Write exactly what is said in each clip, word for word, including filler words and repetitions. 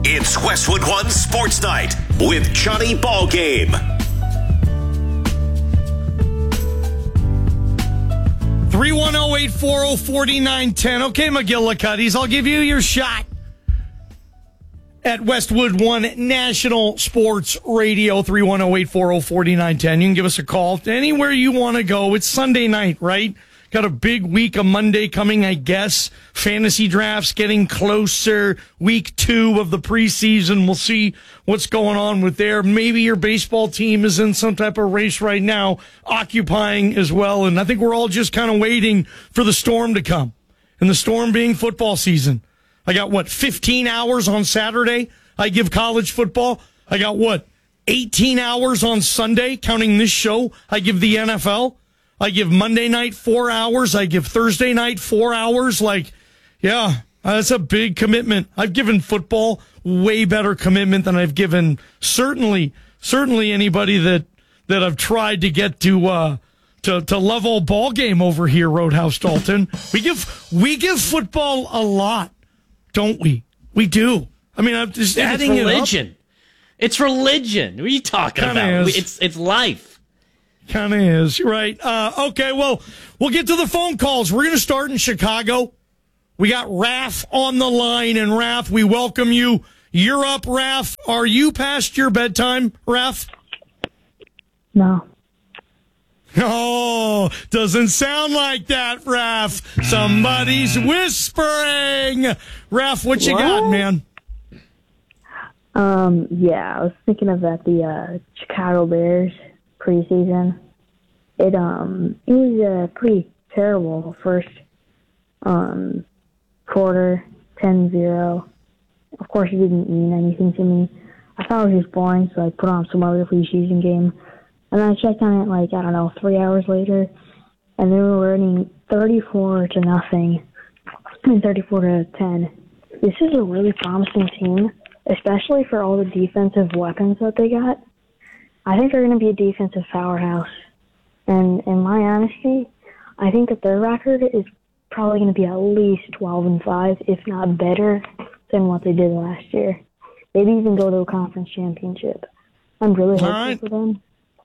It's Westwood One Sports Night with Johnny Ballgame. three one zero, eight four zero, four nine one zero. Okay, McGillicuddies, I'll give you your shot at Westwood One National Sports Radio, three one zero, eight four zero, four nine one zero. You can give us a call anywhere you want to go. It's Sunday night, right? Got a big week of Monday coming, I guess. Fantasy drafts getting closer. Week two of the preseason. We'll see what's going on with there. Maybe your baseball team is in some type of race right now, occupying as well. And I think we're all just kind of waiting for the storm to come. And the storm being football season. I got, what, fifteen hours on Saturday? I give college football. I got, what, eighteen hours on Sunday, counting this show? I give the N F L. I give Monday night four hours. I give Thursday night four hours. Like, yeah, that's a big commitment. I've given football way better commitment than I've given certainly, certainly anybody that, that I've tried to get to, uh, to, to level ball game over here, Roadhouse Dalton. We give, we give football a lot, don't we? We do. I mean, I'm just yeah, adding it's religion. it up. It's religion. What are you talking Kinda about? is. It's, it's life. Kind of is. Right. Uh, okay, well, we'll get to the phone calls. We're going to start in Chicago. We got Raph on the line, and Raph, we welcome you. You're up, Raph. Are you past your bedtime, Raph? No. Oh, doesn't sound like that, Raph. Somebody's whispering. Raph, what you What? got, man? Um, yeah, I was thinking of that, the uh, Chicago Bears preseason. It um it was uh, pretty terrible first um quarter, ten zero. Of course, it didn't mean anything to me. I thought it was just boring, so I put on some other preseason game. And then I checked on it, like, I don't know, three hours later, and they were winning thirty-four to nothing. I mean, thirty-four to ten. This is a really promising team, especially for all the defensive weapons that they got. I think they're going to be a defensive powerhouse. And in my honesty, I think that their record is probably going to be at least twelve and five, if not better than what they did last year. Maybe even go to a conference championship. I'm really hopeful right. for them.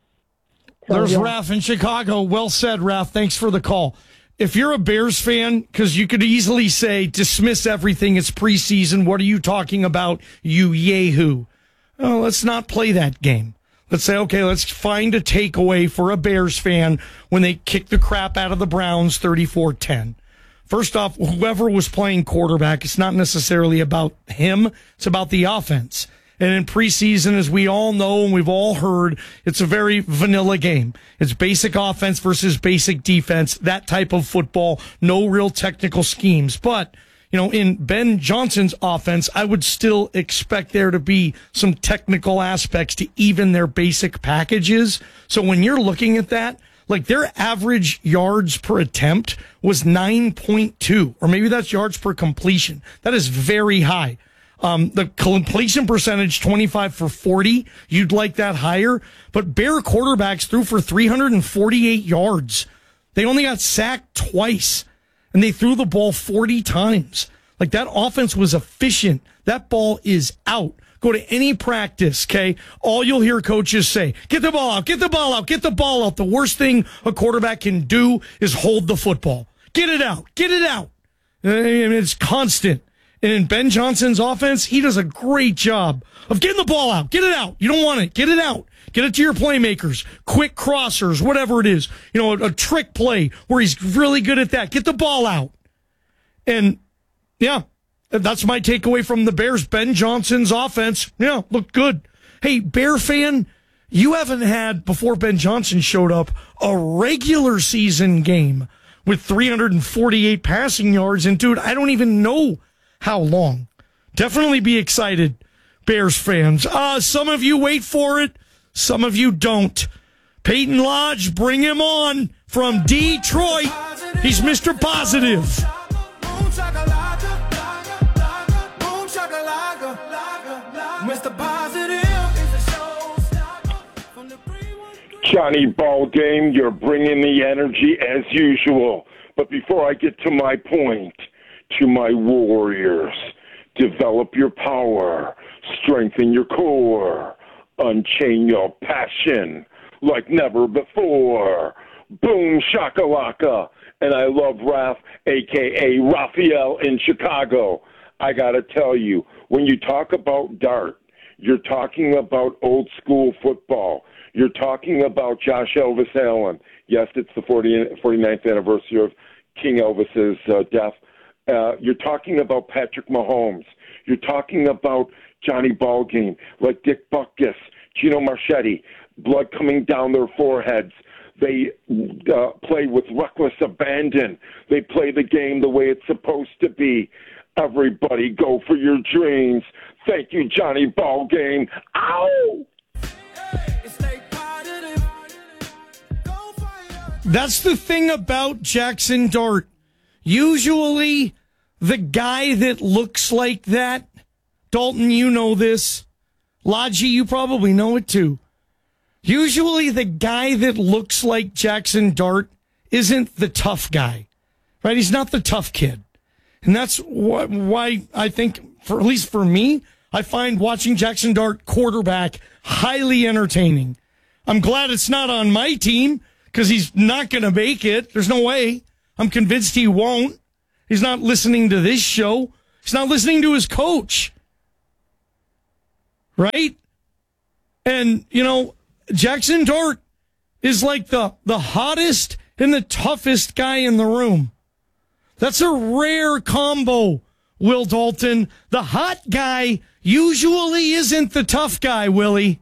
So, There's yeah. Raph in Chicago. Well said, Raph. Thanks for the call. If you're a Bears fan, because you could easily say, dismiss everything, it's preseason, what are you talking about, you yahoo? Oh, let's not play that game. Let's say, okay, let's find a takeaway for a Bears fan when they kick the crap out of the Browns thirty-four ten. First off, whoever was playing quarterback, it's not necessarily about him. It's about the offense. And in preseason, as we all know and we've all heard, it's a very vanilla game. It's basic offense versus basic defense, that type of football, no real technical schemes. But you know, in Ben Johnson's offense, I would still expect there to be some technical aspects to even their basic packages. So when you're looking at that, like their average yards per attempt was nine point two, or maybe that's yards per completion. That is very high. Um, the completion percentage, twenty-five for forty. You'd like that higher. But Bear quarterbacks threw for three hundred forty-eight yards. They only got sacked twice. And they threw the ball forty times. Like, that offense was efficient. That ball is out. Go to any practice, okay? All you'll hear coaches say, get the ball out, get the ball out, get the ball out. The worst thing a quarterback can do is hold the football. Get it out, get it out. And it's constant. And in Ben Johnson's offense, he does a great job of getting the ball out. Get it out. You don't want it. Get it out. Get it to your playmakers, quick crossers, whatever it is. You know, a, a trick play where he's really good at that. Get the ball out. And, yeah, that's my takeaway from the Bears. Ben Johnson's offense, yeah, looked good. Hey, Bear fan, you haven't had, before Ben Johnson showed up, a regular season game with three hundred forty-eight passing yards. And, dude, I don't even know how long. Definitely be excited, Bears fans. Uh, some of you wait for it. Some of you don't. Peyton Lodge, bring him on from Detroit. He's Mister Positive. Johnny Ballgame, you're bringing the energy as usual. But before I get to my point, to my warriors, develop your power. Strengthen your core. Unchain your passion like never before. Boom shakalaka. And I love Raph, a k a. Raphael in Chicago. I got to tell you, when you talk about Dart, you're talking about old school football. You're talking about Josh Elvis Allen. Yes, it's the forty-ninth anniversary of King Elvis's uh, death. Uh, you're talking about Patrick Mahomes. You're talking about Johnny Ballgame, like Dick Butkus, Gino Marchetti, blood coming down their foreheads. They uh, play with reckless abandon. They play the game the way it's supposed to be. Everybody go for your dreams. Thank you, Johnny Ballgame. Ow! That's the thing about Jackson Dart. Usually, the guy that looks like that, Dalton, you know this. Lodgy, you probably know it too. Usually, the guy that looks like Jackson Dart isn't the tough guy, right? He's not the tough kid. And that's wh- why I think, for at least for me, I find watching Jackson Dart quarterback highly entertaining. I'm glad it's not on my team because he's not going to make it. There's no way. I'm convinced he won't. He's not listening to this show. He's not listening to his coach. Right? And, you know, Jackson Dart is like the, the hottest and the toughest guy in the room. That's a rare combo, Will Dalton. The hot guy usually isn't the tough guy, Willie.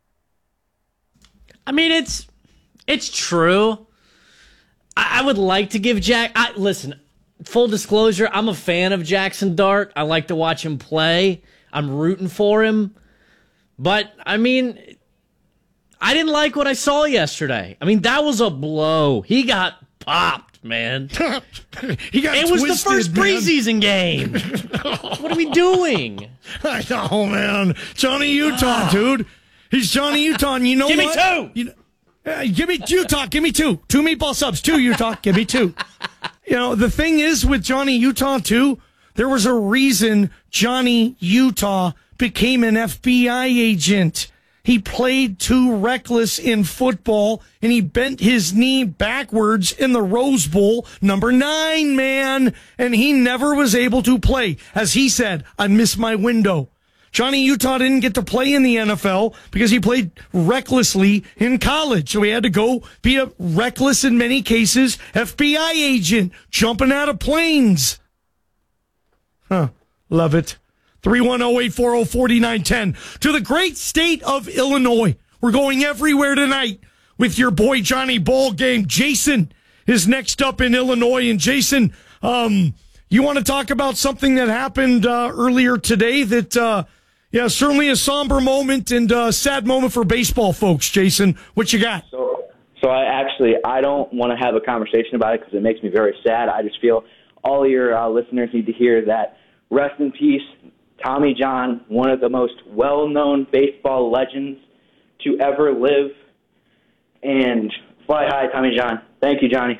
I mean, it's it's true. I, I would like to give Jack... I, listen, full disclosure, I'm a fan of Jackson Dart. I like to watch him play. I'm rooting for him. But, I mean, I didn't like what I saw yesterday. I mean, that was a blow. He got popped, man. he got It was twisted, the first man. preseason game. What are we doing? I know, man. Johnny Utah, dude. He's Johnny Utah, and you know Give what? me two. You know, uh, give me Utah. Give me two. Two meatball subs. Two Utah. Give me two. You know, the thing is with Johnny Utah, too, there was a reason Johnny Utah became an F B I agent. He played too reckless in football, and he bent his knee backwards in the Rose Bowl, number nine, man, and he never was able to play. As he said, I missed my window. Johnny Utah didn't get to play in the N F L because he played recklessly in college. So he had to go be a reckless, in many cases, F B I agent jumping out of planes. Huh. Love it. three one zero, eight four zero, four nine one zero. To the great state of Illinois. We're going everywhere tonight with your boy Johnny Ballgame. Jason is next up in Illinois. And Jason, um, you want to talk about something that happened uh, earlier today that, uh, yeah, certainly a somber moment and a sad moment for baseball folks. Jason, what you got? So, so I actually, I don't want to have a conversation about it because it makes me very sad. I just feel all your uh, listeners need to hear that. Rest in peace, Tommy John, one of the most well-known baseball legends to ever live. And fly high, Tommy John. Thank you, Johnny.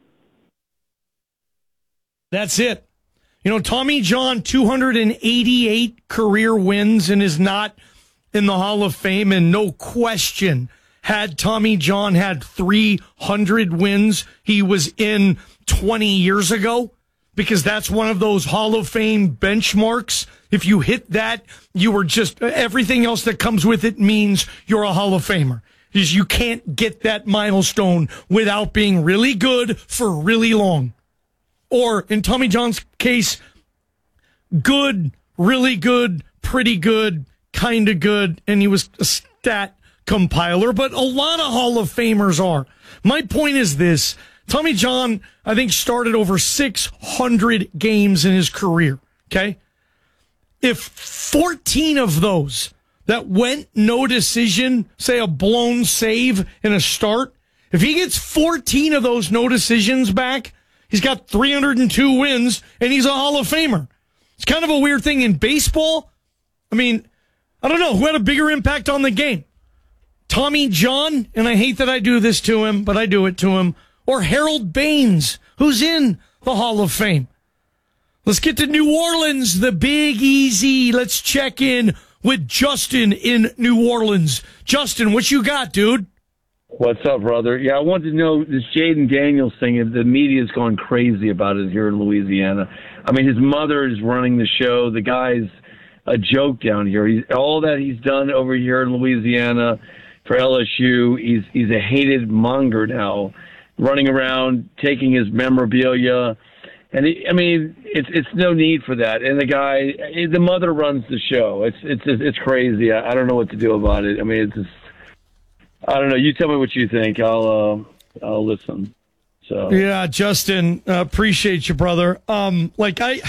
That's it. You know, Tommy John, two hundred eighty-eight career wins and is not in the Hall of Fame. And no question, had Tommy John had three hundred wins, he was in twenty years ago. Because that's one of those Hall of Fame benchmarks. If you hit that, you were just, everything else that comes with it means you're a Hall of Famer. Because you can't get that milestone without being really good for really long. Or, in Tommy John's case, good, really good, pretty good, kind of good, and he was a stat compiler. But a lot of Hall of Famers are. My point is this. Tommy John, I think, started over six hundred games in his career, okay? If fourteen of those that went no decision, say a blown save in a start, if he gets fourteen of those no decisions back, he's got three hundred two wins, and he's a Hall of Famer. It's kind of a weird thing in baseball. I mean, I don't know, who had a bigger impact on the game? Tommy John, and I hate that I do this to him, but I do it to him, or Harold Baines, who's in the Hall of Fame. Let's get to New Orleans, the Big Easy. Let's check in with Justin in New Orleans. Justin, what you got, dude? What's up, brother? Yeah, I wanted to know this Jaden Daniels thing. The media's gone crazy about it here in Louisiana. I mean, his mother is running the show. The guy's a joke down here. He's, all that he's done over here in Louisiana for L S U, he's he's a hated monger now, running around taking his memorabilia. And he, I mean, it's it's no need for that. And the guy, the mother runs the show. It's it's it's crazy. I, I don't know what to do about it. I mean, it's just, I don't know. You tell me what you think. I'll uh, I'll listen. So yeah, Justin, uh, appreciate you, brother. Um, like I,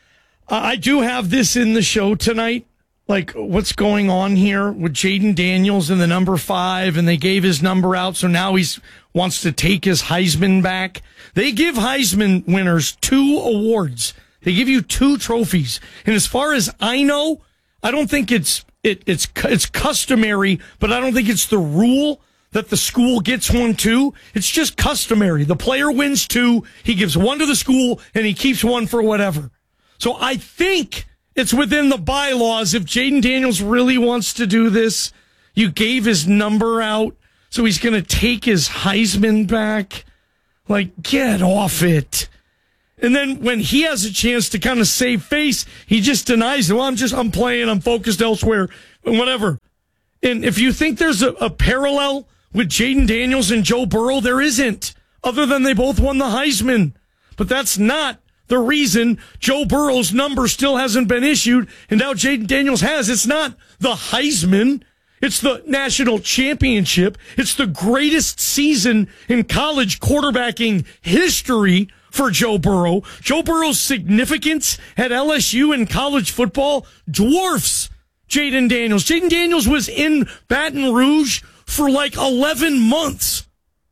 I do have this in the show tonight. Like what's going on here with Jaden Daniels and the number five, and they gave his number out, so now he's wants to take his Heisman back. They give Heisman winners two awards. They give you two trophies, and as far as I know, I don't think it's it it's it's customary, but I don't think it's the rule that the school gets one too. It's just customary. The player wins two, he gives one to the school, and he keeps one for whatever. So I think it's within the bylaws. If Jaden Daniels really wants to do this, you gave his number out, so he's going to take his Heisman back. Like, get off it. And then when he has a chance to kind of save face, he just denies it. Well, I'm just, I'm playing, I'm focused elsewhere, whatever. And if you think there's a, a parallel with Jaden Daniels and Joe Burrow, there isn't, other than they both won the Heisman. But that's not the reason Joe Burrow's number still hasn't been issued, and now Jaden Daniels has. It's not the Heisman. It's the national championship. It's the greatest season in college quarterbacking history for Joe Burrow. Joe Burrow's significance at L S U in college football dwarfs Jaden Daniels. Jaden Daniels was in Baton Rouge for like eleven months.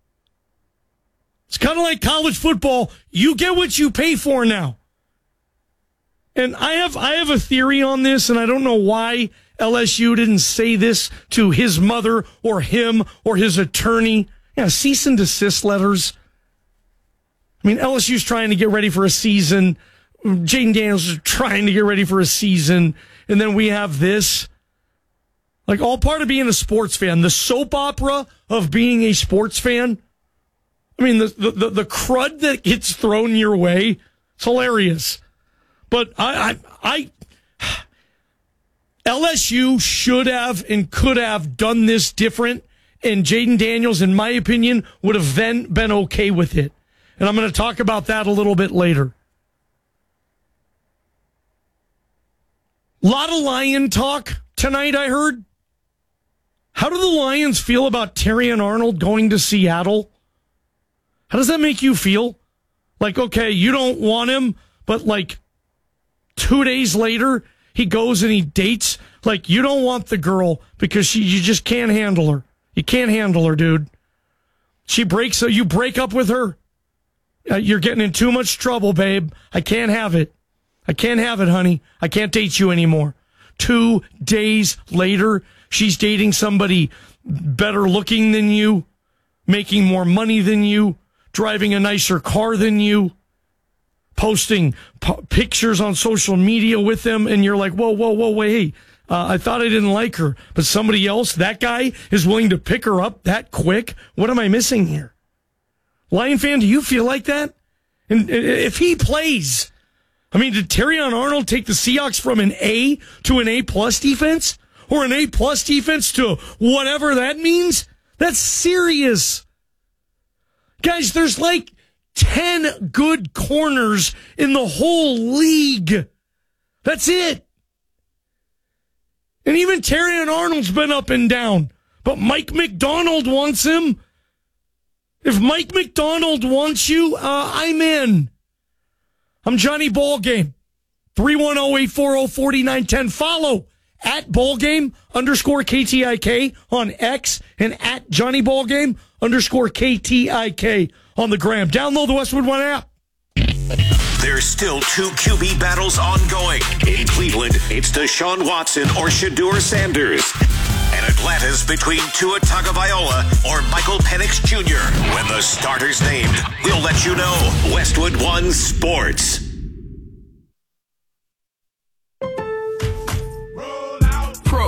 It's kind of like college football. You get what you pay for now. And I have I have a theory on this, and I don't know why L S U didn't say this to his mother or him or his attorney. Yeah, cease and desist letters. I mean, L S U's trying to get ready for a season. Jaden Daniels is trying to get ready for a season. And then we have this. Like, all part of being a sports fan. The soap opera of being a sports fan. I mean, the, the, the crud that gets thrown your way, it's hilarious. But I, I, I, L S U should have and could have done this different, and Jaden Daniels, in my opinion, would have then been okay with it. And I'm going to talk about that a little bit later. A lot of Lion talk tonight, I heard. How do the Lions feel about Terrion Arnold going to Seattle? How does that make you feel? Like, okay, you don't want him, but like two days later, he goes and he dates. Like, you don't want the girl because she, you just can't handle her. You can't handle her, dude. She breaks, so you break up with her. Uh, you're getting in too much trouble, babe. I can't have it. I can't have it, honey. I can't date you anymore. Two days later, she's dating somebody better looking than you, making more money than you, driving a nicer car than you, posting p- pictures on social media with them, and you're like, whoa, whoa, whoa, wait, hey, uh, I thought I didn't like her, but somebody else, that guy, is willing to pick her up that quick? What am I missing here? Lion fan, do you feel like that? And if he plays, I mean, did Terrion Arnold take the Seahawks from an A to an A-plus defense? Or an A-plus defense to whatever that means? That's serious. Guys, there's like ten good corners in the whole league. That's it. And even Terrion Arnold's been up and down. But Mike McDonald wants him. If Mike McDonald wants you, uh, I'm in. I'm Johnny Ballgame. three one zero, eight four zero, four nine one zero. Follow at Ballgame underscore K T I K on X and at Johnny Ballgame underscore K T I K on the gram. Download the Westwood One app. There's still two Q B battles ongoing. In Cleveland, it's Deshaun Watson or Shedeur Sanders. And Atlanta's between Tua Tagovailoa or Michael Penix Junior When the starter's named, we'll let you know. Westwood One Sports.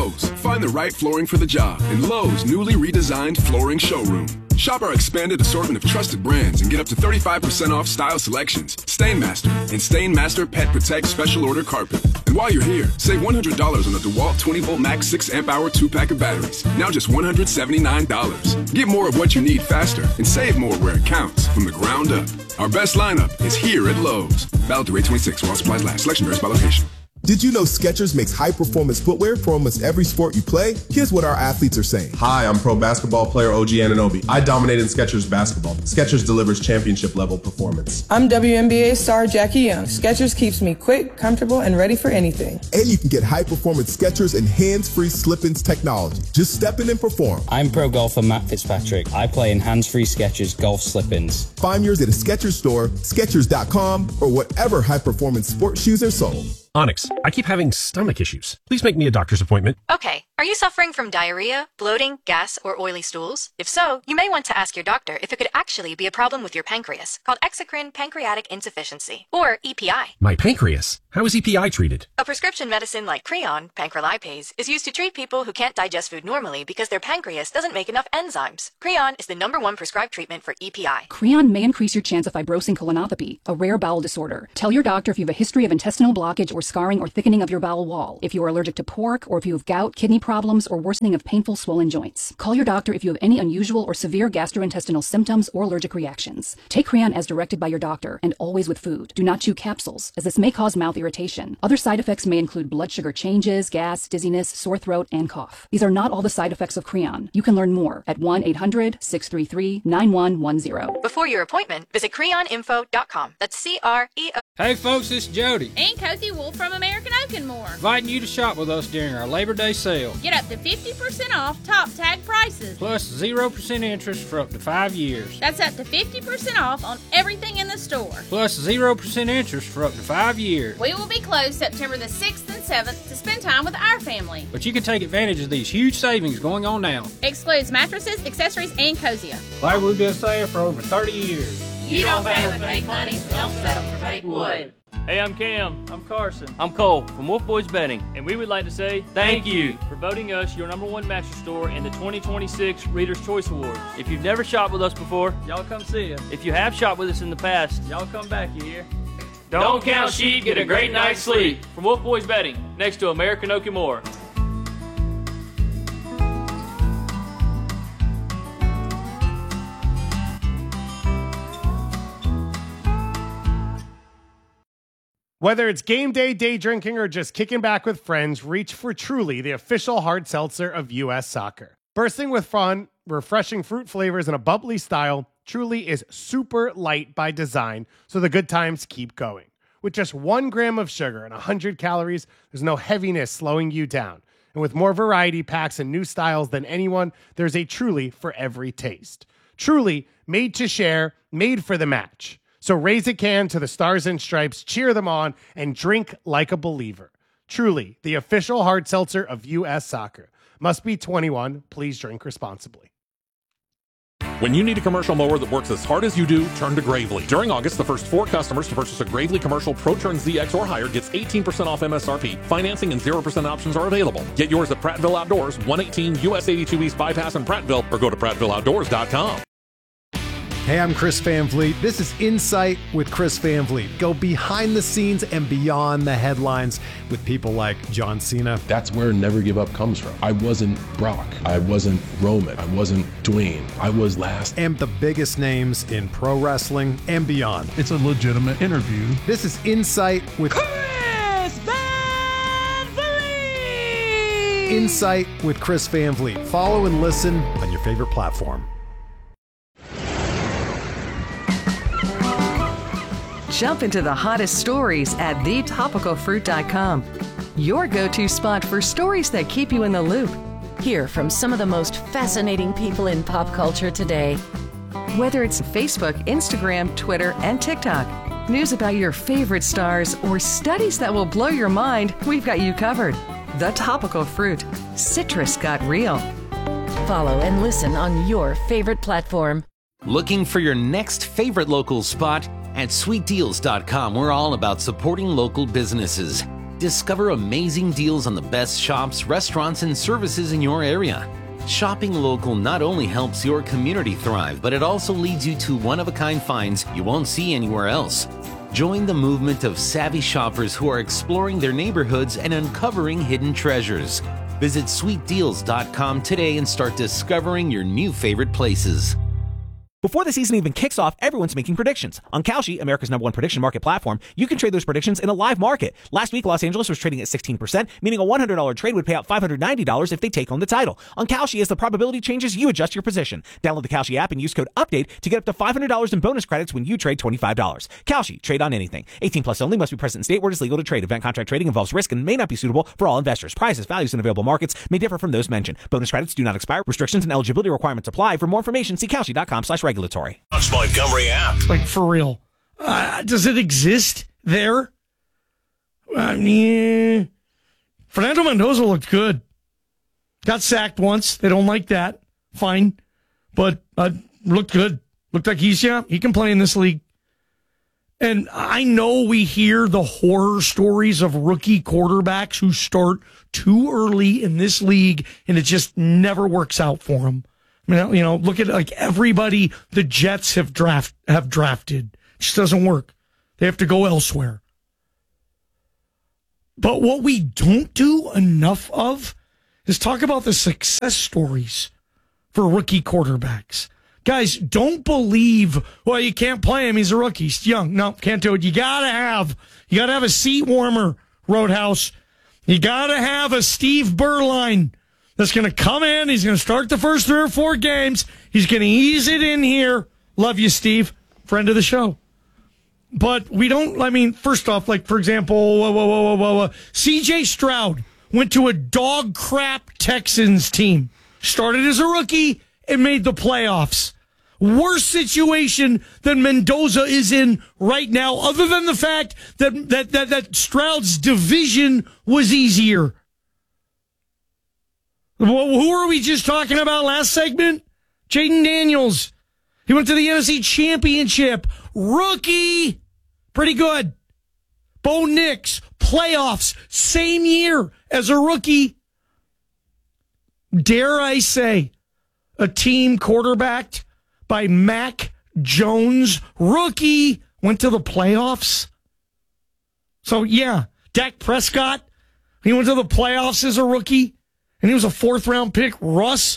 Find the right flooring for the job in Lowe's newly redesigned flooring showroom. Shop our expanded assortment of trusted brands and get up to thirty-five percent off style selections, Stainmaster, and Stainmaster Pet Protect Special Order Carpet. And while you're here, save one hundred dollars on a DeWalt twenty volt max six amp hour two pack of batteries. Now just one hundred seventy-nine dollars. Get more of what you need faster and save more where it counts from the ground up. Our best lineup is here at Lowe's. Valid through eight twenty-six while supplies last. Selection varies by location. Did you know Skechers makes high-performance footwear for almost every sport you play? Here's what our athletes are saying. Hi, I'm pro basketball player O G Anunoby. I dominate in Skechers basketball. Skechers delivers championship-level performance. I'm W N B A star Jackie Young. Skechers keeps me quick, comfortable, and ready for anything. And you can get high-performance Skechers and hands-free slip-ins technology. Just step in and perform. I'm pro golfer Matt Fitzpatrick. I play in hands-free Skechers golf slip-ins. Find yours at a Skechers store, Skechers dot com, or whatever high-performance sports shoes are sold. Onyx, I keep having stomach issues. Please make me a doctor's appointment. Okay. Are you suffering from diarrhea, bloating, gas, or oily stools? If so, you may want to ask your doctor if it could actually be a problem with your pancreas, called exocrine pancreatic insufficiency, or E P I. My pancreas? How is E P I treated? A prescription medicine like Creon, pancrelipase, is used to treat people who can't digest food normally because their pancreas doesn't make enough enzymes. Creon is the number one prescribed treatment for E P I. Creon may increase your chance of fibrosing colonopathy, a rare bowel disorder. Tell your doctor if you have a history of intestinal blockage or scarring or thickening of your bowel wall, if you are allergic to pork, or if you have gout, kidney problems, or worsening of painful swollen joints. Call your doctor if you have any unusual or severe gastrointestinal symptoms or allergic reactions. Take Creon as directed by your doctor, and always with food. Do not chew capsules, as this may cause mouth irritation. Other side effects may include blood sugar changes, gas, dizziness, sore throat, and cough. These are not all the side effects of Creon. You can learn more at one eight hundred six three three nine one one zero. Before your appointment, visit creon info dot com. That's C R E O. Hey folks, it's Jody and Cozy Wolf from American Oak and More, inviting you to shop with us during our Labor Day sale. Get up to fifty percent off top tag prices. Plus zero percent interest for up to five years. That's up to fifty percent off on everything in the store. Plus zero percent interest for up to five years. We will be closed September the sixth and seventh to spend time with our family. But you can take advantage of these huge savings going on now. Excludes mattresses, accessories, and Cozier. Like we've been saying for over thirty years. You don't pay with fake money, don't settle for fake wood. Hey, I'm Cam. I'm Carson. I'm Cole from Wolf Boys Betting, and we would like to say thank you for voting us your number one mattress store in the twenty twenty-six Reader's Choice Awards. If you've never shopped with us before, y'all come see us. If you have shopped with us in the past, y'all come back, you hear? Don't, Don't count sheep, get a great night's sleep. From Wolf Boys Betting, next to American Oak and More. Whether it's game day, day drinking, or just kicking back with friends, reach for Truly, the official hard seltzer of U S Soccer. Bursting with fun, refreshing fruit flavors, and a bubbly style, Truly is super light by design, so the good times keep going. With just one gram of sugar and one hundred calories, there's no heaviness slowing you down. And with more variety packs and new styles than anyone, there's a Truly for every taste. Truly, made to share, made for the match. So raise a can to the Stars and Stripes, cheer them on, and drink like a believer. Truly, the official hard seltzer of U S Soccer. Must be twenty-one. Please drink responsibly. When you need a commercial mower that works as hard as you do, turn to Gravely. During August, the first four customers to purchase a Gravely Commercial ProTurn Z X or higher gets eighteen percent off M S R P. Financing and zero percent options are available. Get yours at Prattville Outdoors, one eighteen U S eighty-two East Bypass in Prattville, or go to prattville outdoors dot com. Hey, I'm Chris Van Vliet. This is Insight with Chris Van Vliet. Go behind the scenes and beyond the headlines with people like John Cena. That's where Never Give Up comes from. I wasn't Brock. I wasn't Roman. I wasn't Dwayne. I was last. And the biggest names in pro wrestling and beyond. It's a legitimate interview. This is Insight with Chris Van Vliet. Insight with Chris Van Vliet. Follow and listen on your favorite platform. Jump into the hottest stories at the topical fruit dot com. Your go-to spot for stories that keep you in the loop. Hear from some of the most fascinating people in pop culture today. Whether it's Facebook, Instagram, Twitter, and TikTok, news about your favorite stars, or studies that will blow your mind, we've got you covered. The Topical Fruit. Citrus got real. Follow and listen on your favorite platform. Looking for your next favorite local spot? At sweet deals dot com, we're all about supporting local businesses. discover amazing deals on the best shops, restaurants, and services in your area. Shopping local not only helps your community thrive, but it also leads you to one-of-a-kind finds you won't see anywhere else. Join the movement of savvy shoppers who are exploring their neighborhoods and uncovering hidden treasures. Visit sweet deals dot com today and start discovering your new favorite places. Before the season even kicks off, everyone's making predictions. On Kalshi, America's number one prediction market platform, you can trade those predictions in a live market. Last week, Los Angeles was trading at sixteen percent, meaning a one hundred dollars trade would pay out five hundred ninety dollars if they take home the title. On Kalshi, as the probability changes, you adjust your position. Download the Kalshi app and use code UPDATE to get up to five hundred dollars in bonus credits when you trade twenty-five dollars. Kalshi, trade on anything. eighteen plus only, must be present in state where it is legal to trade. Event contract trading involves risk and may not be suitable for all investors. Prices, values, and available markets may differ from those mentioned. Bonus credits do not expire. Restrictions and eligibility requirements apply. For more information, see Kalshi dot com slash regulatory. Montgomery app. Like, for real. Uh, does it exist there? I mean, Fernando Mendoza looked good. Got sacked once. They don't like that. Fine. But uh, looked good. Looked like he's, yeah, he can play in this league. And I know we hear the horror stories of rookie quarterbacks who start too early in this league, and it just never works out for them. I mean, you know, look at like everybody the Jets have draft have drafted. It just doesn't work. They have to go elsewhere. But what we don't do enough of is talk about the success stories for rookie quarterbacks. Guys, don't believe, well, you can't play him. He's a rookie. He's young. No, can't do it. You gotta have, you gotta have a seat warmer, Roadhouse. You gotta have a Steve Berline that's going to come in. He's going to start the first three or four games. He's going to ease it in here. Love you, Steve. Friend of the show. But we don't, I mean, first off, like, for example, whoa, whoa, whoa, whoa, whoa. C J Stroud went to a dog crap Texans team. Started as a rookie and made the playoffs. Worse situation than Mendoza is in right now, other than the fact that, that, that, that Stroud's division was easier. Who were we just talking about last segment? Jaden Daniels. He went to the N F C Championship. Rookie. Pretty good. Bo Nix. Playoffs. Same year as a rookie. Dare I say, a team quarterbacked by Mac Jones. Rookie. Went to the playoffs. So, yeah. Dak Prescott. He went to the playoffs as a rookie. And he was a fourth round pick. Russ,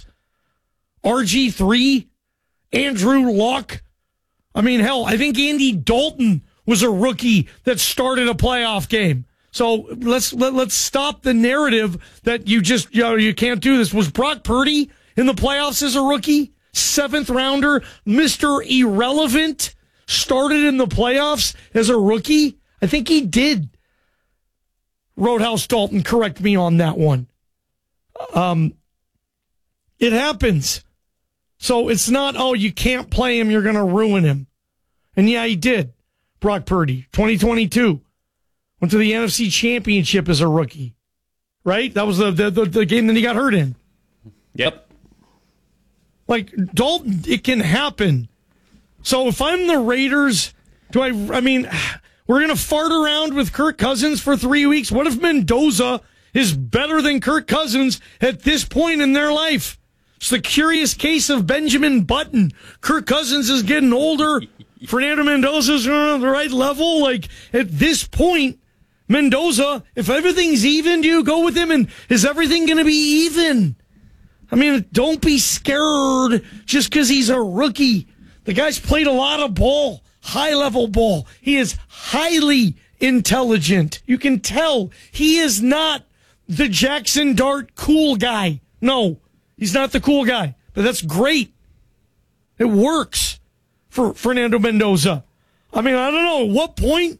R G three, Andrew Luck. I mean, hell, I think Andy Dalton was a rookie that started a playoff game. So let's let, let's stop the narrative that you just, you know, you can't do this. Was Brock Purdy in the playoffs as a rookie? Seventh rounder, Mister Irrelevant, started in the playoffs as a rookie? I think he did. Roadhouse Dalton, correct me on that one. Um, it happens. So it's not, oh, you can't play him, you're going to ruin him. And yeah, he did. Brock Purdy, twenty twenty-two. Went to the N F C Championship as a rookie. Right? That was the, the, the, the game that he got hurt in. Yep. Like, Dalton, it can happen. So if I'm the Raiders, do I, I mean, we're going to fart around with Kirk Cousins for three weeks. What if Mendoza is better than Kirk Cousins at this point in their life? It's the curious case of Benjamin Button. Kirk Cousins is getting older. Fernando Mendoza's on the right level. Like, at this point, Mendoza, if everything's even, do you go with him? And is everything going to be even? I mean, don't be scared just because he's a rookie. The guy's played a lot of ball, high-level ball. He is highly intelligent. You can tell he is not the Jackson Dart cool guy. No, he's not the cool guy. But that's great. It works for Fernando Mendoza. I mean, I don't know. At what point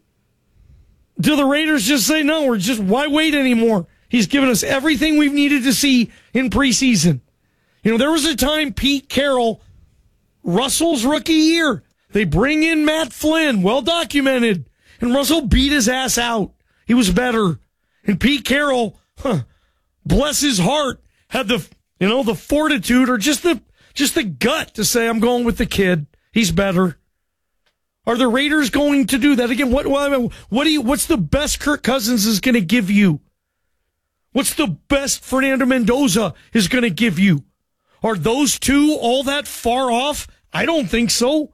do the Raiders just say, no, we're just, why wait anymore? He's given us everything we've needed to see in preseason. You know, there was a time Pete Carroll, Russell's rookie year, they bring in Matt Flynn, well documented, and Russell beat his ass out. He was better. And Pete Carroll, huh, bless his heart, had the, you know, the fortitude or just the, just the gut to say, I'm going with the kid. He's better. Are the Raiders going to do that again? What what, what do you? What's the best Kirk Cousins is going to give you? What's the best Fernando Mendoza is going to give you? Are those two all that far off? I don't think so.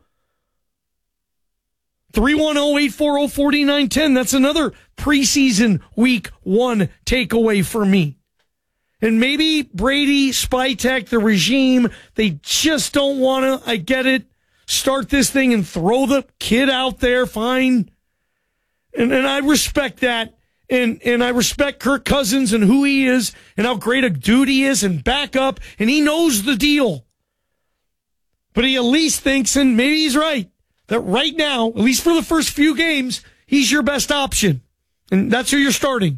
three one zero, eight four zero, four nine one zero. That's another preseason week one takeaway for me. And maybe Brady, Spytek, the regime, they just don't want to, I get it, start this thing and throw the kid out there, fine. And and I respect that. And and I respect Kirk Cousins and who he is and how great a dude he is and back up. And he knows the deal. But he at least thinks, and maybe he's right, that right now, at least for the first few games, he's your best option. And that's who you're starting.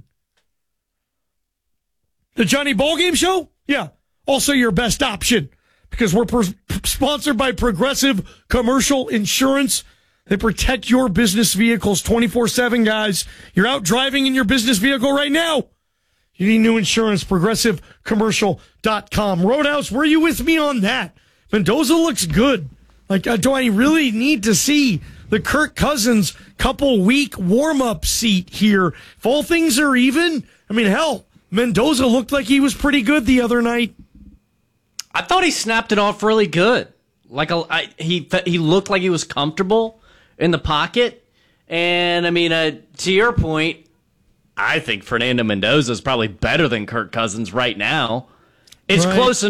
The Johnny Ballgame Show? Yeah. Also your best option. Because we're per- sponsored by Progressive Commercial Insurance. They protect your business vehicles twenty-four seven, guys. You're out driving in your business vehicle right now. You need new insurance. Progressive Commercial dot com. Roadhouse, were you with me on that? Mendoza looks good. Like, uh, do I really need to see the Kirk Cousins couple week warm-up seat here? If all things are even, I mean, hell, Mendoza looked like he was pretty good the other night. I thought he snapped it off really good. Like a, I, he he looked like he was comfortable in the pocket. And, I mean, uh, to your point, I think Fernando Mendoza is probably better than Kirk Cousins right now. It's right. close enough.